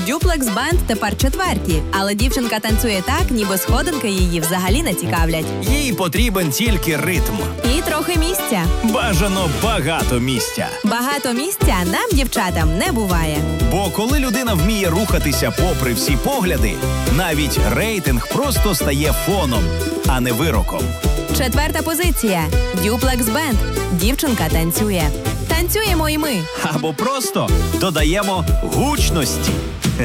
Дюплекс Бенд тепер четверті, але дівчинка танцює так, ніби сходинки її взагалі не цікавлять. Їй потрібен тільки ритм. І трохи місця. Бажано багато місця. Багато місця нам, дівчатам, не буває. Бо коли людина вміє рухатися попри всі погляди, навіть рейтинг просто стає фоном, а не вироком. Четверта позиція. Дюплекс Бенд. Дівчинка танцює. Танцюємо і ми. Або просто додаємо гучності.